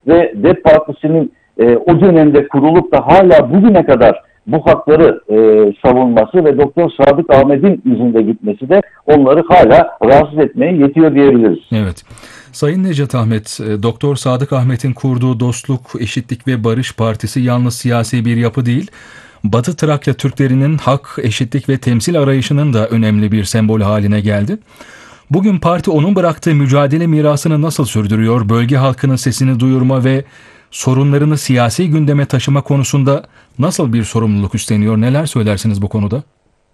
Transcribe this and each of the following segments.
ve DEP Partisi'nin o dönemde kurulup da hala bugüne kadar bu hakları savunması ve Doktor Sadık Ahmet'in izinde gitmesi de onları hala rahatsız etmeye yetiyor diyebiliriz. Evet. Sayın Necat Ahmet, Doktor Sadık Ahmet'in kurduğu Dostluk, Eşitlik ve Barış Partisi yalnız siyasi bir yapı değil, Batı Trakya Türklerinin hak, eşitlik ve temsil arayışının da önemli bir sembol haline geldi. Bugün parti onun bıraktığı mücadele mirasını nasıl sürdürüyor, bölge halkının sesini duyurma ve sorunlarını siyasi gündeme taşıma konusunda nasıl bir sorumluluk üstleniyor? Neler söylersiniz bu konuda?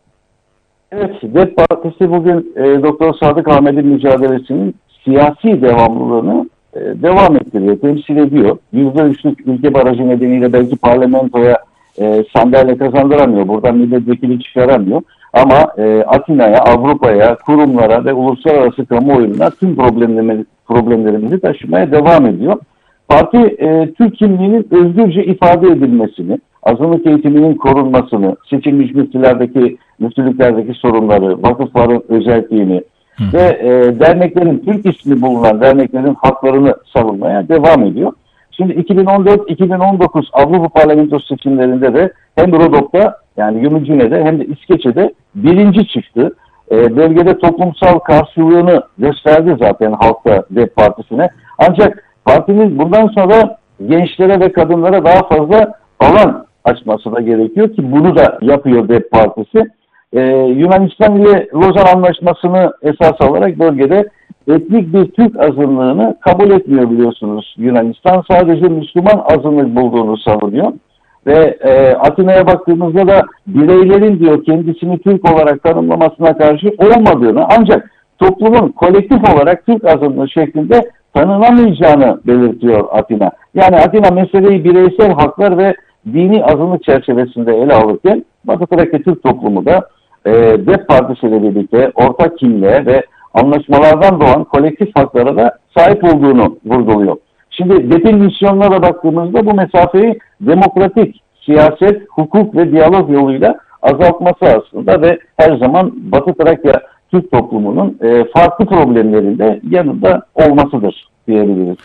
Evet, DEP Partisi bugün Doktor Sadık Ahmet'in mücadelesinin siyasi devamlılığını devam ettiriyor, temsil ediyor. %3'lük ülke barajı nedeniyle belki parlamentoya sandalye kazandıramıyor, buradan milletvekili çıkaramıyor. Ama Atina'ya, Avrupa'ya, kurumlara ve uluslararası kamuoyuna tüm problemlerimizi taşımaya devam ediyor. Parti Türk kimliğinin özgürce ifade edilmesini, azınlık eğitiminin korunmasını, seçilmiş müftülüklerdeki sorunları, vakıfların özelliğini ve derneklerin, Türk ismi bulunan derneklerin haklarını savunmaya devam ediyor. Şimdi 2014-2019 Avrupa Parlamentosu seçimlerinde de hem Rodop'ta yani Gümülcine'de hem de İskeçe'de birinci çıktı. Bölgede toplumsal karşılığını gösterdi zaten halkta DEP Partisi'ne. Ancak partinin bundan sonra gençlere ve kadınlara daha fazla alan açması da gerekiyor ki bunu da yapıyor DEP Partisi. Yunanistan ile Lozan Anlaşması'nı esas alarak bölgede etnik bir Türk azınlığını kabul etmiyor biliyorsunuz Yunanistan. Sadece Müslüman azınlık bulduğunu savunuyor. Ve Atina'ya baktığımızda da bireylerin diyor kendisini Türk olarak tanımlamasına karşı olmadığını ancak toplumun kolektif olarak Türk azınlığı şeklinde tanınamayacağını belirtiyor Atina. Yani Atina meseleyi bireysel haklar ve dini azınlık çerçevesinde ele alırken Batı Trakya Türk toplumu da DEP Partisi ile birlikte ortak kimliğe ve anlaşmalardan doğan kolektif haklara da sahip olduğunu vurguluyor. Şimdi DEP'in misyonlara baktığımızda bu mesafeyi demokratik, siyaset, hukuk ve diyalog yoluyla azaltması aslında ve her zaman Batı Trakya Türk toplumunun farklı problemlerinde yanında olmasıdır diyebiliriz.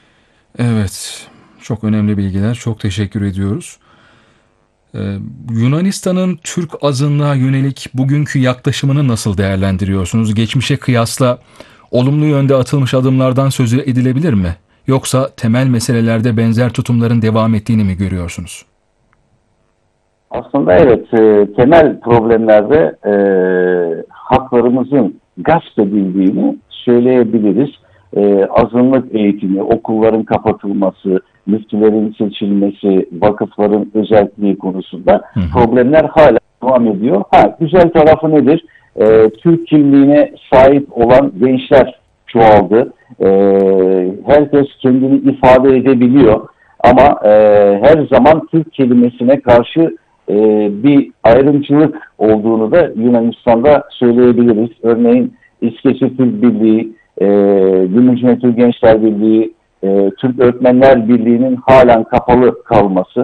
Evet, çok önemli bilgiler. Çok teşekkür ediyoruz. Yunanistan'ın Türk azınlığa yönelik bugünkü yaklaşımını nasıl değerlendiriyorsunuz? Geçmişe kıyasla olumlu yönde atılmış adımlardan söz edilebilir mi? Yoksa temel meselelerde benzer tutumların devam ettiğini mi görüyorsunuz? Aslında evet, temel problemlerde haklarımızın gasp edildiğini söyleyebiliriz. Azınlık eğitimi, okulların kapatılması, müftülerin seçilmesi, vakıfların özelliği konusunda problemler hala devam ediyor. Güzel tarafı nedir? Türk kimliğine sahip olan gençler çoğaldı. Herkes kendini ifade edebiliyor. Ama her zaman Türk kelimesine karşı bir ayrımcılık olduğunu da Yunanistan'da söyleyebiliriz. Örneğin İskeçe Türk Birliği, Gümülcine Türk Gençler Birliği, Türk Öğretmenler Birliği'nin halen kapalı kalması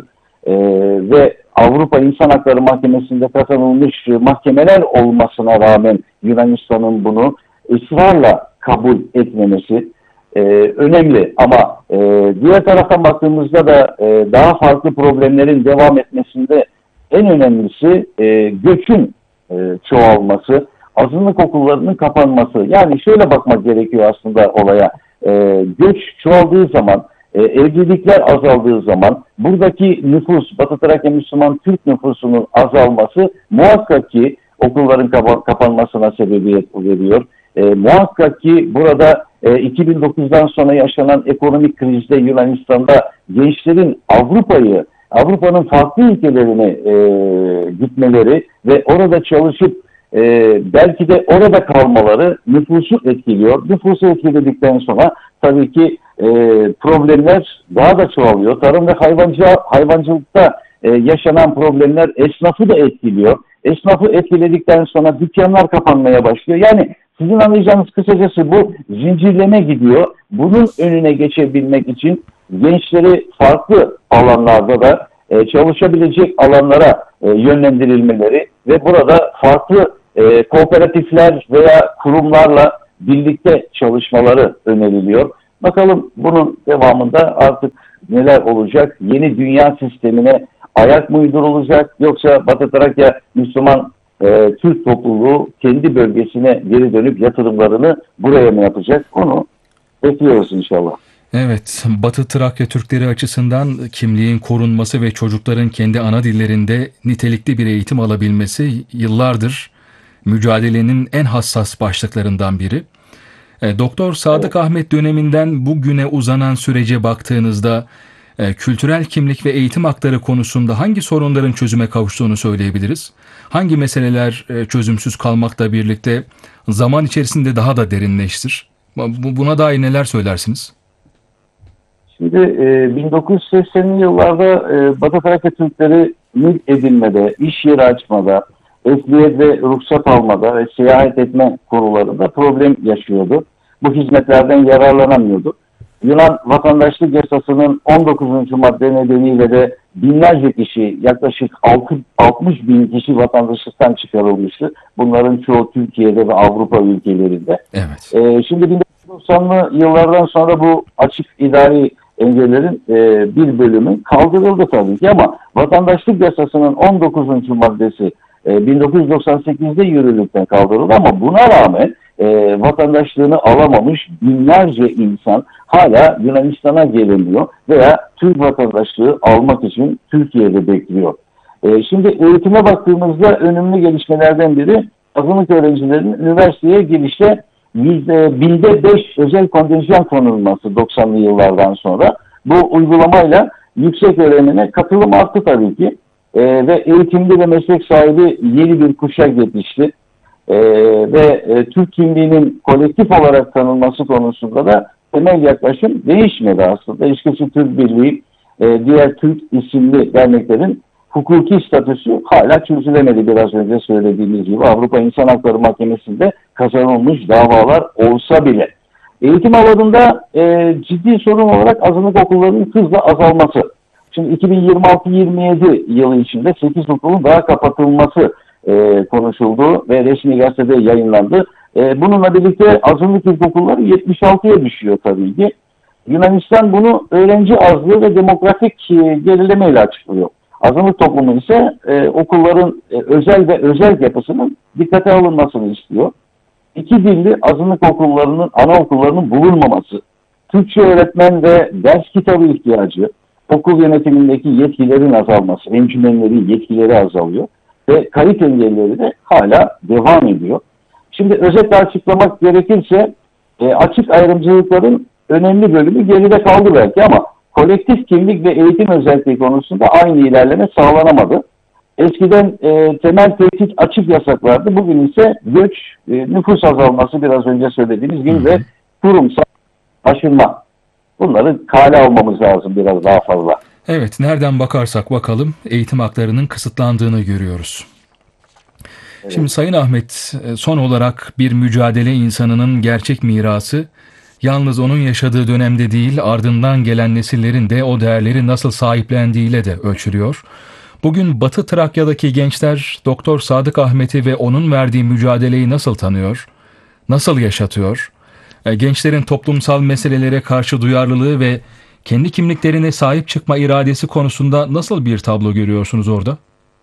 ve Avrupa İnsan Hakları Mahkemesi'nde kazanılmış mahkemeler olmasına rağmen Yunanistan'ın bunu ısrarla kabul etmemesi önemli. Ama diğer taraftan baktığımızda da daha farklı problemlerin devam etmesinde en önemlisi göçün çoğalması, azınlık okullarının kapanması. Yani şöyle bakmak gerekiyor aslında olaya. Göç çoğaldığı zaman, evlilikler azaldığı zaman, buradaki nüfus, Batı Trakya Müslüman Türk nüfusunun azalması muhakkak ki okulların kapanmasına sebebiyet veriyor. Muhakkak ki burada 2009'dan sonra yaşanan ekonomik krizde Yunanistan'da gençlerin Avrupa'nın farklı ülkelerine gitmeleri ve orada çalışıp belki de orada kalmaları nüfusu etkiliyor. Nüfusu etkiledikten sonra tabii ki problemler daha da çoğalıyor. Tarım ve hayvancılıkta yaşanan problemler esnafı da etkiliyor. Esnafı etkiledikten sonra dükkanlar kapanmaya başlıyor. Yani sizin anlayacağınız kısacası bu zincirleme gidiyor. Bunun önüne geçebilmek için gençleri farklı alanlarda da çalışabilecek alanlara yönlendirilmeleri ve burada farklı kooperatifler veya kurumlarla birlikte çalışmaları öneriliyor. Bakalım bunun devamında artık neler olacak? Yeni dünya sistemine ayak mı uydurulacak? Yoksa Batı Trakya Müslüman Türk topluluğu kendi bölgesine geri dönüp yatırımlarını buraya mı yapacak? Onu bekliyoruz inşallah. Evet, Batı Trakya Türkleri açısından kimliğin korunması ve çocukların kendi ana dillerinde nitelikli bir eğitim alabilmesi yıllardır mücadelenin en hassas başlıklarından biri. Doktor Sadık Ahmet döneminden bugüne uzanan sürece baktığınızda kültürel kimlik ve eğitim hakları konusunda hangi sorunların çözüme kavuştuğunu söyleyebiliriz? Hangi meseleler çözümsüz kalmakla birlikte zaman içerisinde daha da derinleştir? Buna dair neler söylersiniz? Şimdi 1980'li yıllarda Batı Trakya Türkleri mülk edinmede, iş yeri açmada, ehliyet ve ruhsat almada ve seyahat etme konularında problem yaşıyordu. Bu hizmetlerden yararlanamıyordu. Yunan vatandaşlık yasasının 19. madde nedeniyle de binlerce kişi, yaklaşık 60 bin kişi vatandaşlıktan çıkarılmıştı. Bunların çoğu Türkiye'de ve Avrupa ülkelerinde. Evet. Şimdi 1990'lı yıllardan sonra bu açık idari engellerin bir bölümü kaldırıldı tabii ki, ama vatandaşlık yasasının 19. maddesi 1998'de yürürlükten kaldırıldı, ama buna rağmen vatandaşlığını alamamış binlerce insan hala Yunanistan'a geliniyor veya Türk vatandaşlığı almak için Türkiye'de bekliyor. Şimdi eğitime baktığımızda önemli gelişmelerden biri azınlık öğrencilerinin üniversiteye girişte %5 özel kontenjan tanınması 90'lı yıllardan sonra. Bu uygulamayla yüksek öğrenime katılım arttı tabii ki. Ve eğitimli ve meslek sahibi yeni bir kuşak yetişti. Türk kimliğinin kolektif olarak tanınması konusunda da temel yaklaşım değişmedi aslında. İşçi Türk Birliği, diğer Türk isimli derneklerin hukuki statüsü hala çözülemedi, biraz önce söylediğimiz gibi. Avrupa İnsan Hakları Mahkemesi'nde kazanılmış davalar olsa bile. Eğitim alanında ciddi sorun olarak azınlık okullarının hızla azalması. Şimdi 2026-27 yılı içinde 8 okulun daha kapatılması konuşuldu ve resmi gazetede yayınlandı. Bununla birlikte azınlık ilkokulları 76'ya düşüyor tabii ki. Yunanistan bunu öğrenci azlığı ve demografik gerilemeyle açıklıyor. Azınlık toplumu ise okulların özel ve özerk yapısının dikkate alınmasını istiyor. İki dilli azınlık okullarının, anaokullarının bulunmaması, Türkçe öğretmen ve ders kitabı ihtiyacı, okul yönetimindeki yetkilerin azalması, encümenleri yetkileri azalıyor ve kayıt engelleri de hala devam ediyor. Şimdi özetle açıklamak gerekirse açık ayrımcılıkların önemli bölümü geride kaldı belki, ama kolektif kimlik ve eğitim özelliği konusunda aynı ilerleme sağlanamadı. Eskiden temel tehdit açık yasaklardı. Bugün ise göç, nüfus azalması, biraz önce söylediğimiz gibi, ve kurumsal aşınma. Bunları kale almamız lazım biraz daha fazla. Evet, nereden bakarsak bakalım eğitim haklarının kısıtlandığını görüyoruz. Evet. Şimdi Sayın Ahmet, son olarak bir mücadele insanının gerçek mirası yalnız onun yaşadığı dönemde değil, ardından gelen nesillerin de o değerleri nasıl sahiplendiğiyle de ölçülüyor. Bugün Batı Trakya'daki gençler Doktor Sadık Ahmet'i ve onun verdiği mücadeleyi nasıl tanıyor, nasıl yaşatıyor? Gençlerin toplumsal meselelere karşı duyarlılığı ve kendi kimliklerine sahip çıkma iradesi konusunda nasıl bir tablo görüyorsunuz orada?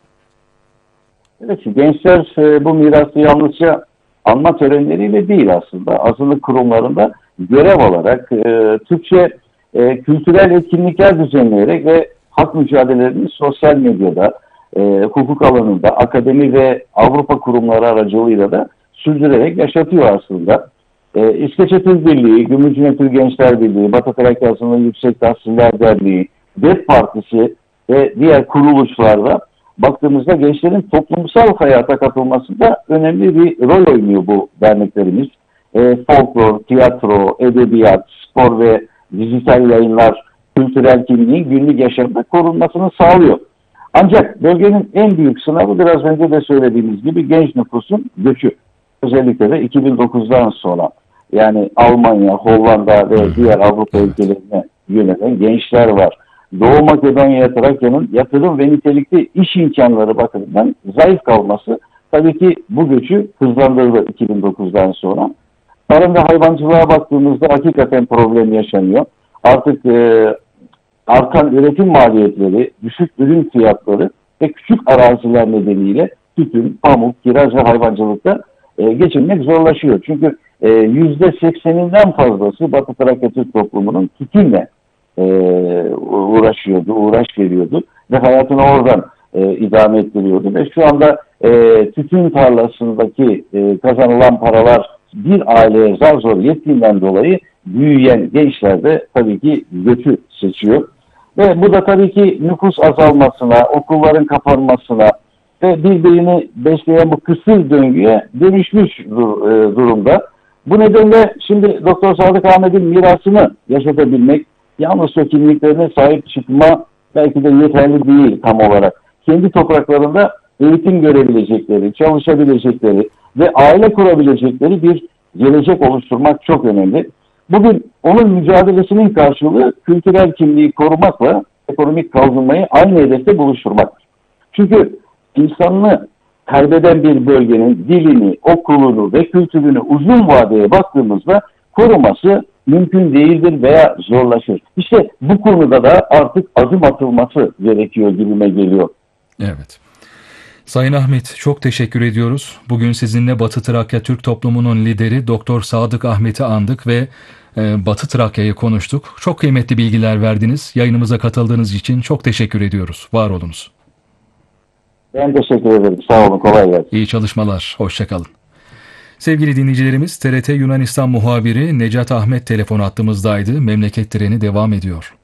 Evet, gençler bu mirası yalnızca anma törenleriyle değil, aslında azınlık kurumlarında görev alarak Türkçe kültürel etkinlikler düzenleyerek ve hak mücadelelerini sosyal medyada, hukuk alanında, akademi ve Avrupa kurumları aracılığıyla da sürdürerek yaşatıyor aslında. İskeçe Türk Birliği, Gümrücüne Türk Gençler Birliği, Batı Trakya Azınlığı Yüksek Tahsiller Derneği, DEP Partisi ve diğer kuruluşlarda baktığımızda gençlerin toplumsal hayata katılmasında önemli bir rol oynuyor bu derneklerimiz. Folklor, tiyatro, edebiyat, spor ve dijital yayınlar kültürel kimliğin günlük yaşamda korunmasını sağlıyor. Ancak bölgenin en büyük sınavı, biraz önce de söylediğimiz gibi, genç nüfusun göçü. Özellikle de 2009'dan sonra, yani Almanya, Hollanda ve diğer Avrupa ülkelerine yönelen gençler var. Doğu Makedonya, Trakya'nın yatırım ve nitelikli iş imkanları bakımından zayıf kalması tabii ki bu göçü hızlandırdı 2009'dan sonra. Tarım ve hayvancılığa baktığımızda hakikaten problem yaşanıyor. Artık artan üretim maliyetleri, düşük ürün fiyatları ve küçük araziler nedeniyle tütün, pamuk, kiraz ve hayvancılıkta geçinmek zorlaşıyor. Çünkü %80'inden fazlası Batı Trakya Türk toplumunun tütünle uğraş veriyordu ve hayatını oradan idame ettiriyordu. Ve şu anda tütün tarlasındaki kazanılan paralar bir aileye zar zor yettiğinden dolayı büyüyen gençler de tabii ki göçü seçiyor. Ve bu da tabii ki nüfus azalmasına, okulların kapanmasına ve birbirini besleyen bu kısır döngüye dönüşmüş durumda. Bu nedenle şimdi Doktor Sadık Ahmet'in mirasını yaşatabilmek, yalnız o kimliklerine sahip çıkma belki de yeterli değil tam olarak. Kendi topraklarında eğitim görebilecekleri, çalışabilecekleri ve aile kurabilecekleri bir gelecek oluşturmak çok önemli. Bugün onun mücadelesinin karşılığı kültürel kimliği korumakla ekonomik kalkınmayı aynı hedefte buluşturmaktır. Çünkü insanını kaybeden bir bölgenin dilini, okulunu ve kültürünü uzun vadeye baktığımızda koruması mümkün değildir veya zorlaşır. İşte bu konuda da artık adım atılması gerekiyor gibime geliyor. Evet. Sayın Ahmet, çok teşekkür ediyoruz. Bugün sizinle Batı Trakya Türk toplumunun lideri Doktor Sadık Ahmet'i andık ve Batı Trakya'yı konuştuk. Çok kıymetli bilgiler verdiniz. Yayınımıza katıldığınız için çok teşekkür ediyoruz. Var olunuz. Ben teşekkür ederim. Sağ olun. Kolay gelsin. İyi çalışmalar. Hoşça kalın. Sevgili dinleyicilerimiz, TRT Yunanistan muhabiri Necat Ahmet telefon hattımızdaydı. Memleket treni devam ediyor.